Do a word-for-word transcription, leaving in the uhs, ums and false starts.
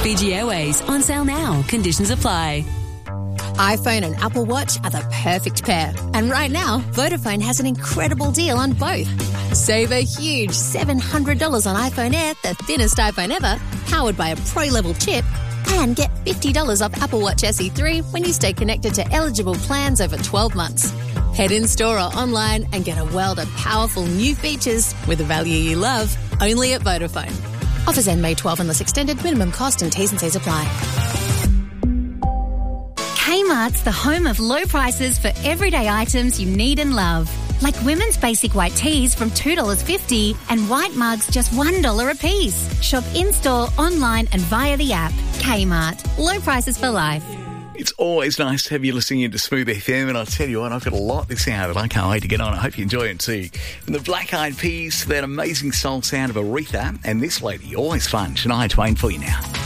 Fiji Airways. On sale now. Conditions apply. iPhone and Apple Watch are the perfect pair. And right now, Vodafone has an incredible deal on both. Save a huge seven hundred dollars on iPhone Air, the thinnest iPhone ever, powered by a pro-level chip, and get fifty dollars off Apple Watch S E three when you stay connected to eligible plans over twelve months. Head in-store or online and get a world of powerful new features with the value you love, only at Vodafone. Offers end May twelfth unless extended. Minimum cost and T's and C's apply. Kmart's the home of low prices for everyday items you need and love. Like women's basic white tees from two dollars fifty and white mugs just one dollar a piece. Shop in-store, online and via the app. Kmart. Low prices for life. It's always nice to have you listening into Smooth F M, and I'll tell you what, I've got a lot this hour that I can't wait to get on. I hope you enjoy it too. From the Black Eyed Peas to that amazing soul sound of Aretha, and this lady, always fun, Shania Twain for you now.